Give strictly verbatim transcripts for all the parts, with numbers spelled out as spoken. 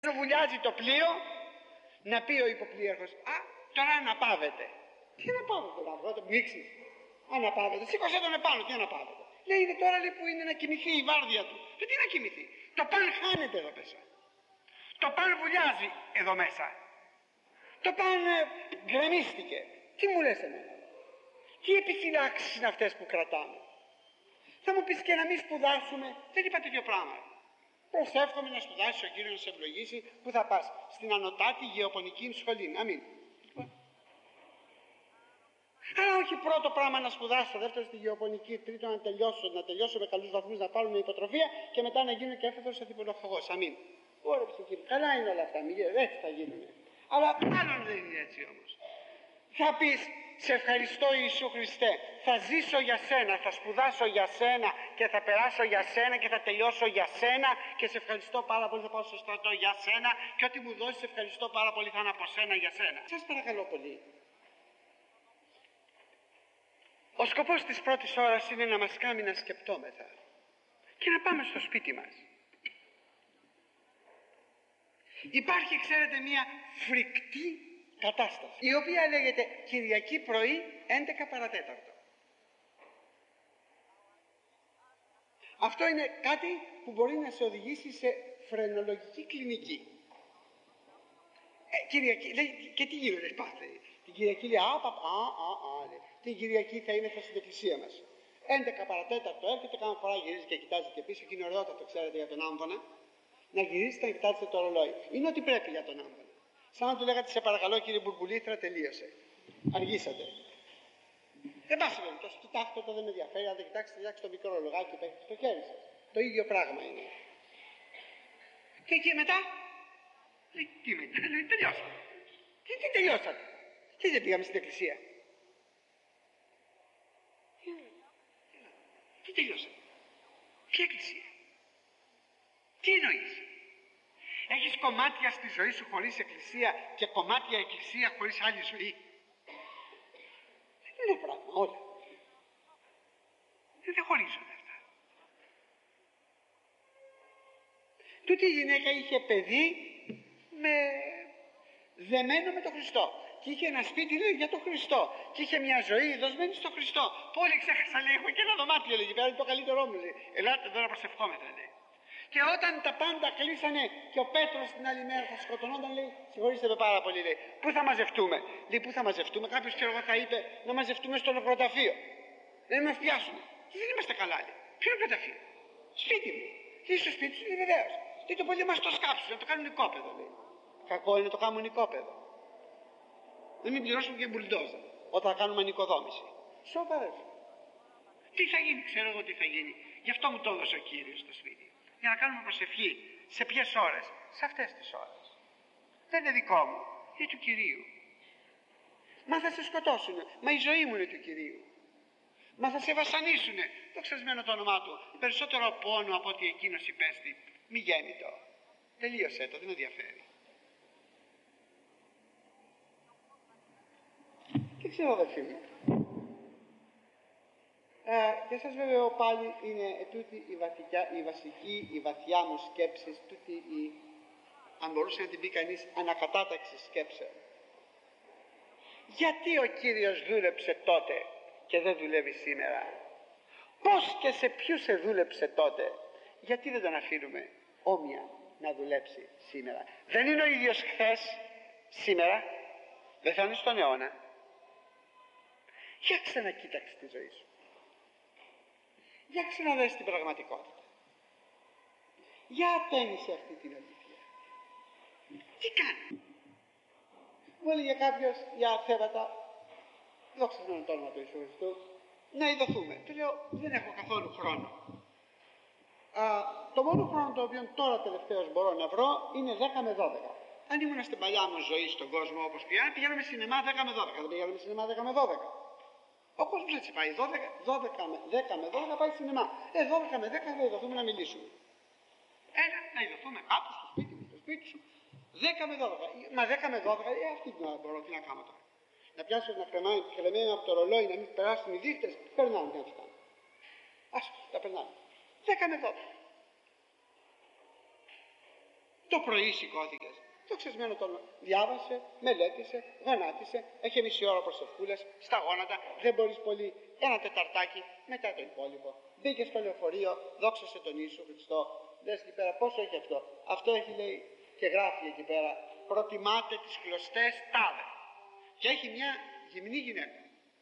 Βουλιάζει το πλοίο, να πει ο υποπλοίαρχος, α, τώρα αναπαύεται. Τι αναπαύεται, να βγω, το πνίξεις. Αναπαύεται, σήκωσέ τον επάνω, τι αναπαύεται. Λέει, είναι τώρα λέει, που είναι να κοιμηθεί η βάρδια του. Και τι να κοιμηθεί. Το παν χάνεται εδώ μέσα. Το παν βουλιάζει εδώ μέσα. Το παν ε, γκρεμίστηκε. Τι μου λες εμένα. Τι επιφυλάξεις είναι αυτές που κρατάμε. Θα μου πεις και να μην σπουδάσουμε. Δεν είπα τέτοιο πράγμα. Προσεύχομαι να σπουδάσεις, ο Κύριος να σε ευλογήσει. Πού θα πας? Στην ανωτάτη γεωπονική σχολή. Αμήν. Αλλά όχι πρώτο πράγμα να σπουδάσω, δεύτερο στη γεωπονική, τρίτο να τελειώσω, να τελειώσω με καλούς βαθμούς, να πάρω με υποτροφία και μετά να γίνω και έφεδρος αντιπολοχαγός. Αμήν. Ωραία, Κύριε, καλά είναι όλα αυτά, μη, έτσι θα γίνουν. Αλλά μάλλον δεν είναι έτσι όμως. Θα πεις, σε ευχαριστώ Ιησού Χριστέ, θα ζήσω για σένα, θα σπουδάσω για σένα και θα περάσω για σένα και θα τελειώσω για σένα και σε ευχαριστώ πάρα πολύ, θα πάω στο στρατό για σένα και ό,τι μου δώσεις ευχαριστώ πάρα πολύ θα είναι από σένα για σένα. Σας παρακαλώ πολύ. Ο σκοπός της πρώτης ώρας είναι να μας κάνει να σκεπτόμεθα και να πάμε στο σπίτι μας. Υπάρχει, ξέρετε, μια φρικτή κατάσταση, η οποία λέγεται Κυριακή πρωί έντεκα παρατέταρτο. Αυτό είναι κάτι που μπορεί να σε οδηγήσει σε φρενολογική κλινική. Ε, Κυριακή, λέει, και τι γίνεται, πάτε. Την Κυριακή λέει, α, πα, α, α, α, λέει. Την Κυριακή θα είμαι στην εκκλησία μας. έντεκα παρατέταρτο έρχεται, κάθε φορά γυρίζει και κοιτάζει και πίσω και είναι ωραιότατο, ξέρετε, για τον άμβονα. Να γυρίσετε να κοιτάξετε το ρολόι. Είναι ό,τι πρέπει για τον άμβονα. Σαν να του λέγατε, σε παρακαλώ κύριε Μπουρμπουλήθρα, τελείωσε. Αργήσατε. Δεν πάση περιπτώσει, κοιτάξτε το, δεν με ενδιαφέρει. Αν δεν κοιτάξετε, κοιτάξτε το μικρό ρολογάκι που έχετε στο χέρι σας. Το ίδιο πράγμα είναι. Και εκεί μετά, λέει, τι μετά, λέει, τελειώσατε. Τι, τι τελειώσατε. Τι δεν πήγαμε στην εκκλησία. Τι τελειώσατε. Ποια εκκλησία. Τι εννοείς. Έχεις κομμάτια στη ζωή σου χωρίς εκκλησία και κομμάτια εκκλησία χωρίς άλλη ζωή. Δεν είναι πράγμα όλα. Δεν χωρίζονται αυτά. Τούτη η γυναίκα είχε παιδί με... δεμένο με τον Χριστό. Και είχε ένα σπίτι, λέει, για τον Χριστό. Και είχε μια ζωή δοσμένη στον Χριστό. Πολύ ξέχασα, λέει, έχω και ένα δωμάτιο, λέει, πέρα, είναι το καλύτερό μου, λέει. Ελάτε εδώ να προσευχόμεθα, λέει. Και όταν τα πάντα κλείσανε και ο Πέτρος την άλλη μέρα θα σκοτωνόταν, λέει, συγχωρήστε με πάρα πολύ, λέει, πού θα μαζευτούμε. Λέει, πού θα μαζευτούμε. Κάποιος, ξέρω εγώ, θα είπε να μαζευτούμε στο νεκροταφείο. Δεν μας πιάσουν. Και δεν είμαστε καλά, λέει. Ποιο νεκροταφείο. Σπίτι μου. Τι στο σπίτι σου, λέει, βεβαίως. Τι το πολύ μας το σκάψουν, να το κάνουν οικόπεδο, λέει. Κακό είναι να το κάνουν οικόπεδο. Δεν μην πληρώσουν και μπουλντόζα όταν θα κάνουμε ανοικοδόμηση. Σοβαρά. Τι θα γίνει, ξέρω εγώ τι θα γίνει. Γι' αυτό μου το έδωσε ο Κύριος στο σπίτι. Για να κάνουμε προσευχή. Σε ποιες ώρες? Σε αυτές τις ώρες. Δεν είναι δικό μου. Είναι του Κυρίου. Μα θα σε σκοτώσουνε. Μα η ζωή μου είναι του Κυρίου. Μα θα σε βασανίσουνε. Το ξεσμένο το όνομά του. Περισσότερο πόνο από ότι εκείνος υπέστη. Μη γέννητο. Τελείωσε το. Δεν με ενδιαφέρει. Και ξέρω, αδερφοί μου. Ε, και σας βεβαιώ πάλι είναι τούτη η, βαθιά, η βασική, η βαθιά μου σκέψη, τούτη η, αν μπορούσε να την πει κανείς, ανακατάταξη σκέψεων. Γιατί ο Κύριος δούλεψε τότε και δεν δουλεύει σήμερα. Πώς και σε ποιους σε δούλεψε τότε. Γιατί δεν τον αφήνουμε όμοια να δουλέψει σήμερα. Δεν είναι ο ίδιος χθες, σήμερα. Δεν θα είναι στον αιώνα. Για ξανακοίταξε τη ζωή σου. Για ξαναδες την πραγματικότητα. Για ατένισε αυτή την αλήθεια. Τι κάνει. Μου έλεγε κάποιος για θέματα, δόξα τω το όνομα του Ιησού Χριστού, να ειδωθούμε. Του λέω, δεν έχω καθόλου χρόνο. Α, το μόνο χρόνο το οποίο τώρα τελευταίως μπορώ να βρω είναι δέκα με δώδεκα. Αν ήμουν στην παλιά μου ζωή στον κόσμο όπως πια, πηγαίναμε σινεμά δέκα με δώδεκα. Δεν πηγαίναμε σινεμά δέκα με δώδεκα. Ο κόσμος έτσι πάει. δώδεκα, δώδεκα, δέκα με δώδεκα πάει σινεμά. Ε, δώδεκα με δέκα θα ειδωθούμε να μιλήσουμε. Έλα, να ειδωθούμε κάπου στο σπίτι μου, στο σπίτι σου. δέκα με δώδεκα. Μα δέκα με δώδεκα, ε, αυτή την ώρα μπορώ, τι να κάνω τώρα. Να πιάσω να κρεμάει κρεμένα από το ρολόι, να μην περάσουν οι δείχτες, περνάνε και να φτάνουν. Ας τα περνάνε. δέκα με δώδεκα. Το πρωί σηκώθηκες, το ξεσμένο τον διάβασε, μελέτησε, γονάτισε, έχει μισή ώρα προσευχούλες, στα γόνατα, δεν μπορείς πολύ, ένα τεταρτάκι, μετά το υπόλοιπο. Μπήκε στο λεωφορείο, δόξασε τον Ιησού Χριστό. Λες εκεί πέρα πόσο έχει αυτό. Αυτό έχει, λέει, και γράφει εκεί πέρα, προτιμάτε τις κλωστές τάδε. Και έχει μια γυμνή γυναίκα.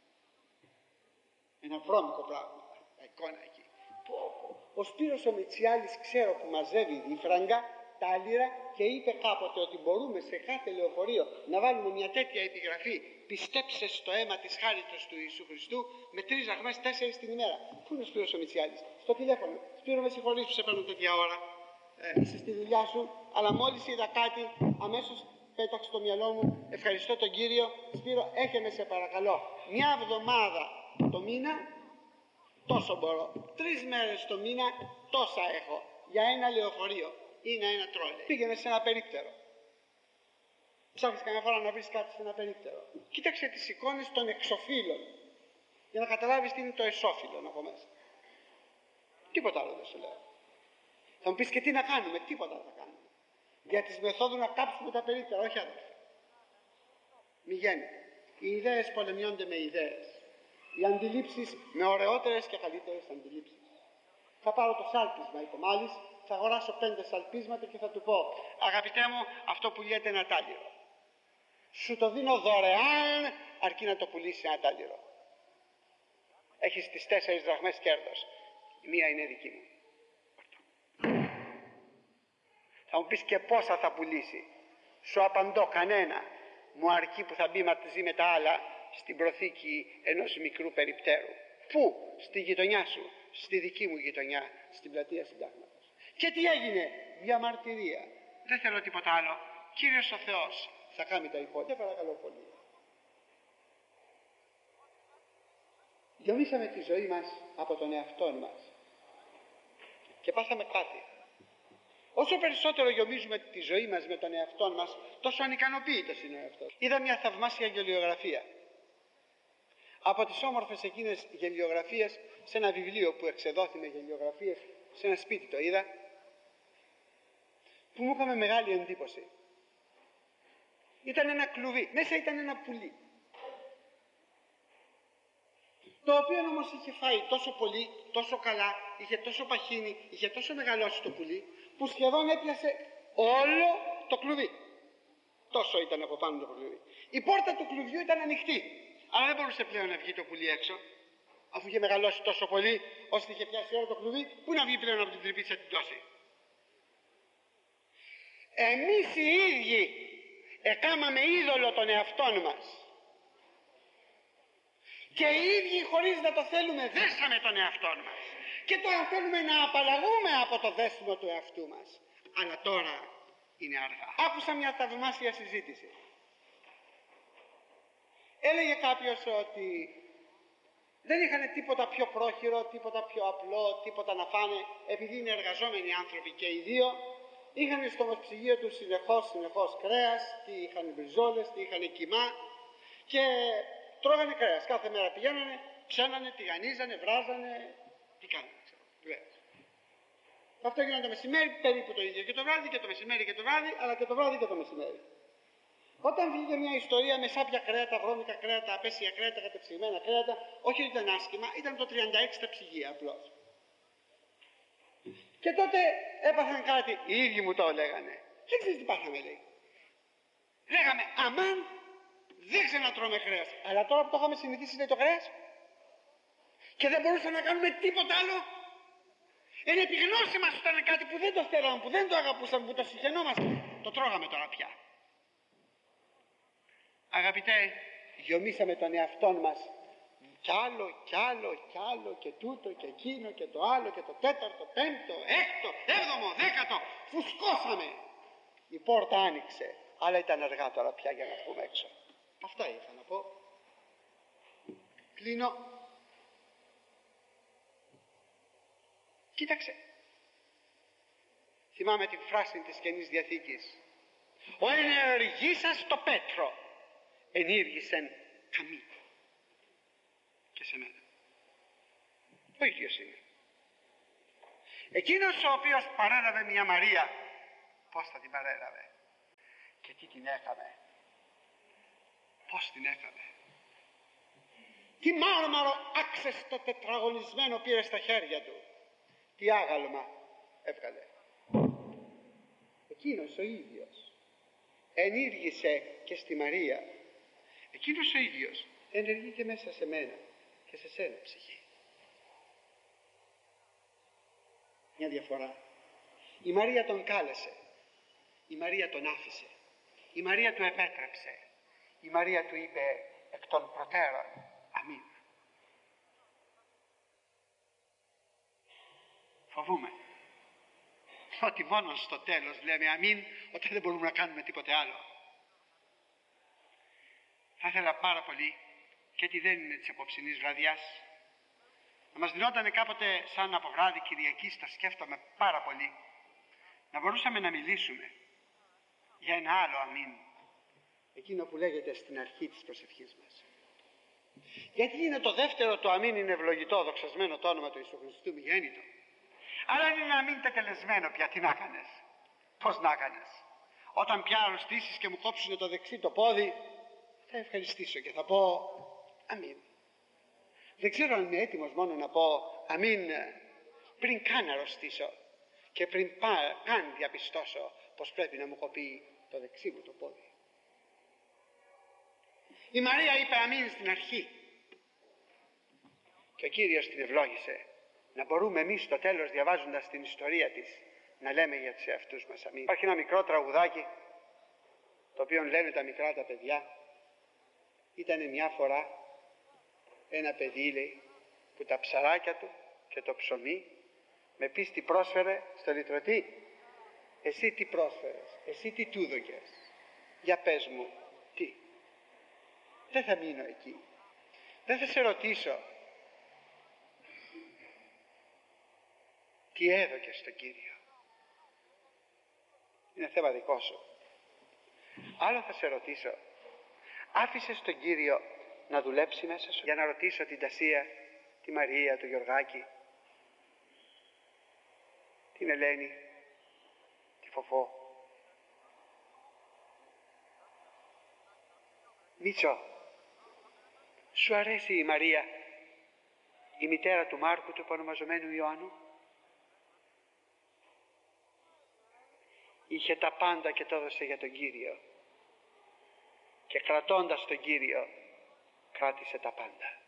Ένα βρώμικο πράγμα, εικόνα εκεί. Ο Σπύρος ο Μητσιάλης, ξέρω που μαζεύει δίφραγκα, τα λίρα, και είπε κάποτε ότι μπορούμε σε κάθε λεωφορείο να βάλουμε μια τέτοια επιγραφή, πιστέψε στο αίμα της χάριτος του Ιησού Χριστού, με τρεις δραχμές, τέσσερις την ημέρα. Πού είναι ο Σπύρος ο Μητσιάλης? Στο τηλέφωνο. Σπύρο, με συγχωρείς που σε παίρνω τέτοια ώρα, ε, είσαι στη δουλειά σου, αλλά μόλις είδα κάτι, αμέσως πέταξε το μυαλό μου, ευχαριστώ τον Κύριο. Σπύρο, έχε με σε παρακαλώ, μια εβδομάδα το μήνα, τόσο μπορώ. Τρεις μέρες το μήνα, τόσα έχω για ένα λεωφορείο. Είναι ένα τρόλε. Πήγαινε σε ένα περίπτερο. Ψάχνεις καμιά φορά να βρεις κάτι σε ένα περίπτερο. Κοίταξε τις εικόνες των εξωφύλων για να καταλάβεις τι είναι το εσώφυλλο από μέσα. Τίποτα άλλο δεν σου λέω. Θα μου πεις και τι να κάνουμε? Τίποτα δεν θα κάνουμε. Για τις μεθόδου να κάψουμε τα περίπτερα, όχι αδερφέ. Μη γίνεται. Οι ιδέες πολεμιώνται με ιδέες. Οι αντιλήψεις με ωραιότερες και καλύτερες αντιλήψεις. Θα πάρω το σάλπισμα, είπε ο Μάλης, θα αγοράσω πέντε σαλπίσματα και θα του πω, αγαπητέ μου, αυτό πουλιέται ένα τάλιρο. Σου το δίνω δωρεάν, αρκεί να το πουλήσει ένα τάλιρο. Έχεις τις τέσσερις δραχμές κέρδος. Η μία είναι δική μου. Θα μου πεις και πόσα θα πουλήσει? Σου απαντώ, κανένα. Μου αρκεί που θα μπει μαζί με τα άλλα στην προθήκη ενός μικρού περιπτέρου. Πού? Στη γειτονιά σου, στη δική μου γειτονιά, στην πλατεία Συντάγματος. Και τι έγινε? Διαμαρτυρία. Δεν θέλω τίποτα άλλο. Κύριος ο Θεός θα κάνει τα υπόλοιπα. Σε παρακαλώ πολύ. Γιομίσαμε τη ζωή μας από τον εαυτό μας και πάθαμε κάτι. Όσο περισσότερο γιομίζουμε τη ζωή μας με τον εαυτό μας, τόσο ανικανοποίητος είναι ο εαυτός. Είδα μια θαυμάσια γελιογραφία. Από τις όμορφες εκείνες γελιογραφίες, σε ένα βιβλίο που εξεδόθη με γελιογραφίες, σε ένα σπίτι το είδα, που μου έκανε μεγάλη εντύπωση. Ήταν ένα κλουβί, μέσα ήταν ένα πουλί, το οποίο όμως είχε φάει τόσο πολύ, τόσο καλά, είχε τόσο παχύνει, είχε τόσο μεγαλώσει το πουλί, που σχεδόν έπιασε όλο το κλουβί. Τόσο ήταν από πάνω το κλουβί. Η πόρτα του κλουβιού ήταν ανοιχτή, αλλά δεν μπορούσε πλέον να βγει το πουλί έξω, αφού είχε μεγαλώσει τόσο πολύ, ώστε είχε πιάσει όλο το κλουβί. Πού να βγει πλέον από την τρυπίτσα την τόση? Εμείς οι ίδιοι εκάμαμε είδωλο των εαυτών μας. Και οι ίδιοι, χωρίς να το θέλουμε, δέσαμε τον εαυτό μας. Και τώρα θέλουμε να απαλλαγούμε από το δέσιμο του εαυτού μας. Αλλά τώρα είναι αργά. Άκουσα μια θαυμάσια συζήτηση. Έλεγε κάποιος ότι δεν είχαν τίποτα πιο πρόχειρο, τίποτα πιο απλό, τίποτα να φάνε, επειδή είναι εργαζόμενοι άνθρωποι και οι δύο. Είχαν στο ψυγείο τους συνεχώς, συνεχώς κρέας, τι είχαν μπριζόλες, τι είχαν κιμά, και τρώγανε κρέας. Κάθε μέρα πηγαίνανε, ψένανε, τηγανίζανε, βράζανε, τι κάνανε, ξέρω, βλέπεις. Αυτό έγινε το μεσημέρι, περίπου το ίδιο και το βράδυ, και το μεσημέρι και το βράδυ, αλλά και το βράδυ και το μεσημέρι. Όταν βγήκε μια ιστορία με σάπια κρέατα, βρώμικα κρέατα, απέσια κρέατα, κατεψυγμένα κρέατα, όχι ότι ήταν άσχημα, ήταν το τριάντα έξι τα ψυγεία απλώς. Και τότε έπαθαν κάτι, οι ίδιοι μου το λέγανε. Δεν ξέρεις τι πάθαμε, λέει. Λέγαμε, αμάν, δεν ξανατρώμε κρέας. Αλλά τώρα που το είχαμε συνηθίσει, λέει, το κρέας, και δεν μπορούσαμε να κάνουμε τίποτα άλλο. Εν επιγνώση μας ήταν κάτι που δεν το θέλαμε, που δεν το αγαπούσαμε, που το συχαινόμαστε. Το τρώγαμε τώρα πια. Αγαπητέ, γιομίσαμε τον εαυτόν μας κι άλλο, κι άλλο, κι άλλο, και τούτο, και εκείνο, και το άλλο, και το τέταρτο, πέμπτο, έκτο, έβδομο, δέκατο. Φουσκώσαμε. Η πόρτα άνοιξε, αλλά ήταν αργά τώρα πια για να βγούμε έξω. Αυτά ήθελα να πω. Κλείνω. Κοίταξε. Θυμάμαι τη φράση της Καινής Διαθήκης. Ο ενεργήσας το πέτρο, ενήργησεν καμί. Και σε μένα. Ο ίδιος είναι. Εκείνος ο οποίος παρέλαβε μια Μαρία πώς θα την παρέλαβε και τι την έκαμε, πώς την έκαμε. Τι μάρμαρο άξεστο τετραγωνισμένο πήρε στα χέρια του, τι άγαλμα έβγαλε. Εκείνος ο ίδιος ενήργησε και στη Μαρία, εκείνος ο ίδιος ενεργεί και μέσα σε μένα και σε σένα ψυχή. Μια διαφορά. Η Μαρία τον κάλεσε, η Μαρία τον άφησε, η Μαρία του επέτρεψε, η Μαρία του είπε εκ των προτέρων αμήν. Φοβούμαι ότι μόνο στο τέλος λέμε αμήν όταν δεν μπορούμε να κάνουμε τίποτε άλλο. Θα ήθελα πάρα πολύ, και τι δεν είναι της απόψινής βραδιάς, να μας δινόταν κάποτε σαν από βράδυ Κυριακής, τα σκέφτομαι πάρα πολύ, να μπορούσαμε να μιλήσουμε για ένα άλλο αμήν, εκείνο που λέγεται στην αρχή της προσευχής μας. Γιατί είναι το δεύτερο το αμήν, είναι ευλογητό, δοξασμένο το όνομα του Ιησού Χριστού μη γέννητο. Αλλά είναι ένα αμήν τετελεσμένο πια, τι να κάνεις, πώς να κάνεις. Όταν πια αρρωστήσεις και μου κόψουν το δεξί το πόδι, θα ευχαριστήσω και θα πω αμήν. Δεν ξέρω αν είμαι έτοιμος μόνο να πω αμήν πριν καν αρρωστήσω και πριν πά, καν διαπιστώσω πως πρέπει να μου κοπεί το δεξί μου το πόδι. Η Μαρία είπε αμήν στην αρχή και ο Κύριος την ευλόγησε. Να μπορούμε εμείς στο τέλος, διαβάζοντας την ιστορία της, να λέμε για τους εαυτούς μας αμήν. Υπάρχει ένα μικρό τραγουδάκι το οποίο λένε τα μικρά τα παιδιά. Ήτανε μια φορά ένα παιδί, λέει, που τα ψαράκια του και το ψωμί με πίστη πρόσφερε στο λυτρωτή. Εσύ τι πρόσφερες, εσύ τι του δώκες, για πες μου τι. Δεν θα μείνω εκεί, δεν θα σε ρωτήσω τι έδωκες στον Κύριο, είναι θέμα δικό σου. Άλλο θα σε ρωτήσω, άφησες τον Κύριο να δουλέψει μέσα σου? Για να ρωτήσω την Τασία, τη Μαρία, τον Γιωργάκη, την Ελένη, τη Φοφό. Μίτσο, σου αρέσει η Μαρία, η μητέρα του Μάρκου, του επωνομαζομένου Ιωάννου? Είχε τα πάντα και το έδωσε για τον Κύριο και κρατώντας τον Κύριο κράτησε τα πάντα.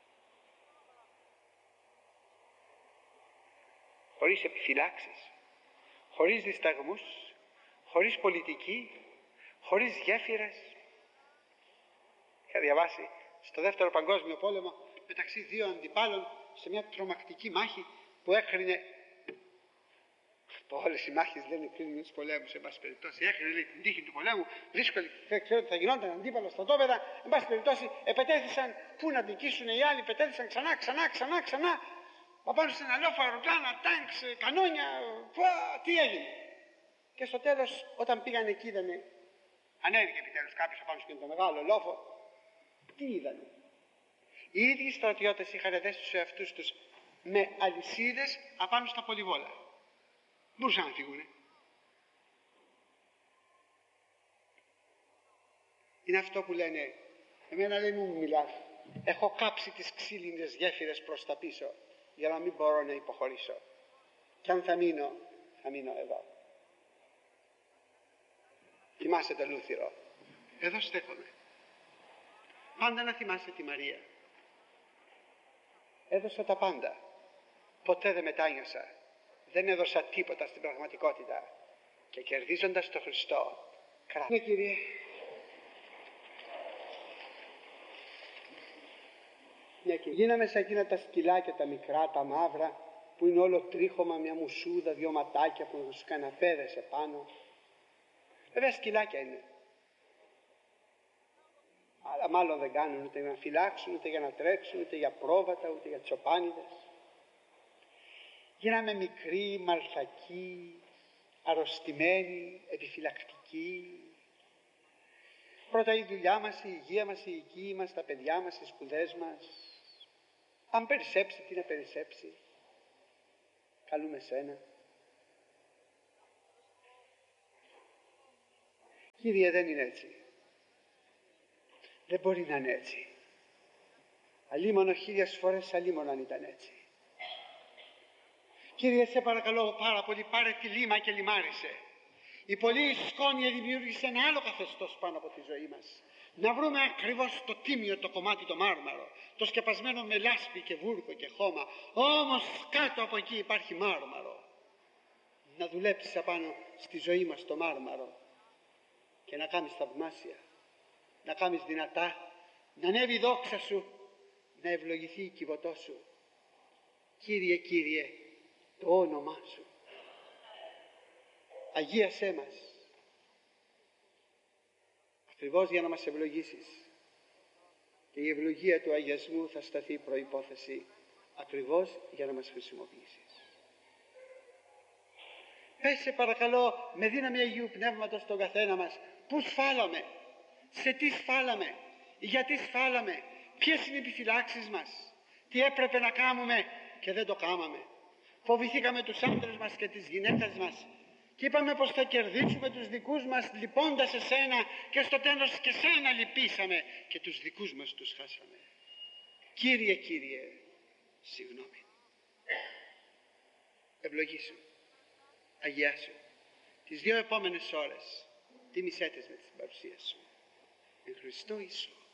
Χωρίς επιφυλάξεις, χωρίς δισταγμούς, χωρίς πολιτική, χωρίς γέφυρες. Είχα διαβάσει στο δεύτερο παγκόσμιο πόλεμο μεταξύ δύο αντιπάλων σε μια τρομακτική μάχη που έκρινε, που όλες οι μάχες λένε κρίνουν τους πολέμους, εν πάση περιπτώσει έκρινε, λέει, την τύχη του πολέμου, δύσκολη, ξέρω ότι θα γινόταν αντίπαλο στρατόπεδα, εν πάση περιπτώσει επετέθησαν, πού να νικήσουν οι άλλοι, επετέθησαν ξανά, ξανά, ξανά, ξανά, απάνω σε ένα λόφο, αεροπλάνα, τάγκς, κανόνια, πουά, τι έγινε. Και στο τέλος, όταν πήγαν εκεί, είδανε, ανέβηκε επιτέλους κάποιος απάνω σε το μεγάλο λόφο, τι είδανε? Οι ίδιοι στρατιώτες είχαν δέσει τους εαυτούς τους με αλυσίδες απάνω στα πολυβόλα. Μπορούσαν να φύγουνε. Είναι αυτό που λένε, εμένα λέει μου μιλάς, έχω κάψει τις ξύλινες γέφυρες προς τα πίσω για να μην μπορώ να υποχωρήσω. Και αν θα μείνω, θα μείνω εδώ. Θυμάσαι το Λούθυρο, εδώ στέκομαι. Πάντα να θυμάσαι τη Μαρία. Έδωσα τα πάντα. Ποτέ δεν μετάνιωσα. Δεν έδωσα τίποτα στην πραγματικότητα. Και κερδίζοντας το Χριστό, κράτησα. Ναι, Κύριε. Ναι, Κύριε. Γίναμε σαν εκείνα τα σκυλάκια τα μικρά, τα μαύρα, που είναι όλο τρίχωμα, μια μουσούδα, δυο ματάκια που έχουν στους καναπέδες επάνω. Βέβαια σκυλάκια είναι. Αλλά μάλλον δεν κάνουν ούτε για να φυλάξουν, ούτε για να τρέξουν, ούτε για πρόβατα, ούτε για τσοπάνιδες. Γίναμε μικροί, μαλθακοί, αρρωστημένοι, επιφυλακτικοί. Πρώτα η δουλειά μας, η υγεία μας, η οικία μας, τα παιδιά μας, οι σπουδές μας. Αν περισσέψει, τι να περισσέψει. Καλούμε σένα. Κύριε, δεν είναι έτσι. Δεν μπορεί να είναι έτσι. Αλίμονο χίλιες φορές αλίμονο αν ήταν έτσι. Κύριε, σε παρακαλώ πάρα πολύ, πάρε τη λίμα και λιμάρισε. Η πολλή σκόνη δημιούργησε ένα άλλο καθεστώς πάνω από τη ζωή μας. Να βρούμε ακριβώς το τίμιο το κομμάτι το μάρμαρο, το σκεπασμένο με λάσπη και βούρκο και χώμα. Όμως κάτω από εκεί υπάρχει μάρμαρο. Να δουλέψεις απάνω στη ζωή μας το μάρμαρο και να κάνεις θαυμάσια, να κάνεις δυνατά, να ανέβει η δόξα σου, να ευλογηθεί η κυβωτό σου. Κύριε, Κύριε, το όνομά σου. Αγίασέ μας, ακριβώς για να μας ευλογήσεις, και η ευλογία του αγιασμού θα σταθεί προϋπόθεση ακριβώς για να μας χρησιμοποιήσεις. Πες σε παρακαλώ με δύναμη Αγίου Πνεύματος στον καθένα μας, πού σφάλαμε, σε τι σφάλαμε, γιατί σφάλαμε, ποιες είναι οι επιφυλάξεις μας, τι έπρεπε να κάνουμε και δεν το κάμαμε. Φοβηθήκαμε τους άντρες μας και τις γυναίκες μας και είπαμε πως θα κερδίσουμε τους δικούς μας λυπώντας εσένα, και στο τέλος και σένα λυπήσαμε και τους δικούς μας τους χάσαμε. Κύριε, Κύριε, συγγνώμη. Ευλογήσου, αγιάσου. Τις δύο επόμενες ώρες τίμησέ τις με την παρουσία σου. Εν Χριστώ Ιησού.